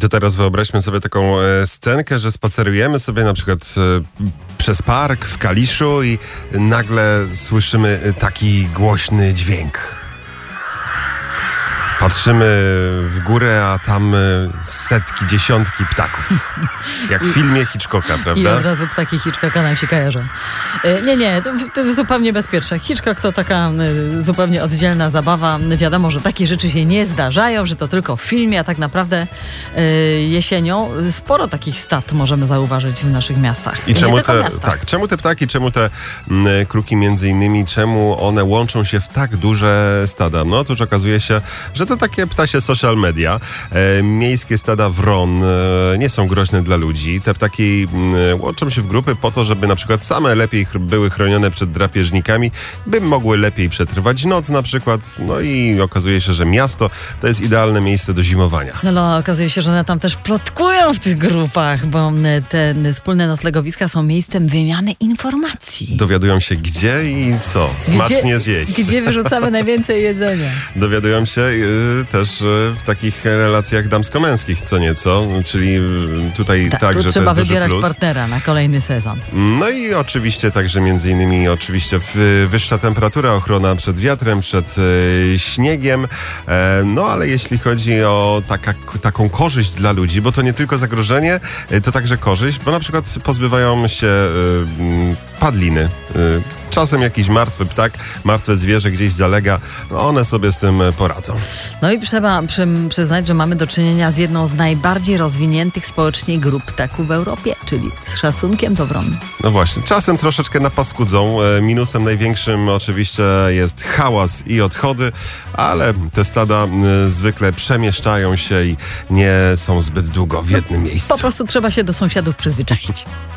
To teraz wyobraźmy sobie taką scenkę, że spacerujemy sobie na przykład przez park w Kaliszu i nagle słyszymy taki głośny dźwięk. Patrzymy w górę, a tam setki, dziesiątki ptaków. Jak w filmie Hitchcocka, prawda? I od razu ptaki Hitchcocka nam się kojarzą. Nie, to jest zupełnie bezpieczne. Hitchcock to taka zupełnie oddzielna zabawa. Wiadomo, że takie rzeczy się nie zdarzają, że to tylko w filmie, a tak naprawdę jesienią sporo takich stad możemy zauważyć w naszych miastach. I czemu te ptaki, czemu te kruki między innymi, czemu one łączą się w tak duże stada? No otóż okazuje się, że to takie ptasie social media. Miejskie stada wron nie są groźne dla ludzi. Te ptaki łączą się w grupy po to, żeby na przykład same lepiej były chronione przed drapieżnikami, by mogły lepiej przetrwać noc na przykład. No i okazuje się, że miasto to jest idealne miejsce do zimowania. No okazuje się, że one tam też plotkują w tych grupach, bo te wspólne noclegowiska są miejscem wymiany informacji. Dowiadują się gdzie i co smacznie zjeść. Gdzie wyrzucamy najwięcej jedzenia. Dowiadują się też w takich relacjach damsko-męskich co nieco, czyli tutaj także tu to trzeba jest duży wybierać plus. partnera na kolejny sezon. No i oczywiście także między innymi wyższa temperatura, ochrona przed wiatrem, przed śniegiem, no ale jeśli chodzi o taką korzyść dla ludzi, bo to nie tylko zagrożenie, to także korzyść, bo na przykład pozbywają się padliny. Czasem jakiś martwy ptak, martwe zwierzę gdzieś zalega, no one sobie z tym poradzą. No i trzeba przyznać, że mamy do czynienia z jedną z najbardziej rozwiniętych społecznie grup ptaków w Europie, czyli z szacunkiem do wron. No właśnie, czasem troszeczkę napaskudzą. Minusem największym oczywiście jest hałas i odchody, ale te stada zwykle przemieszczają się i nie są zbyt długo w jednym miejscu. Po prostu trzeba się do sąsiadów przyzwyczaić.